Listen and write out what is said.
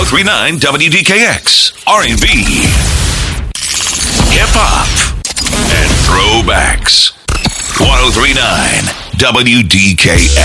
1039 WDKX, R&B, hip hop, and throwbacks. 1039 WDKX.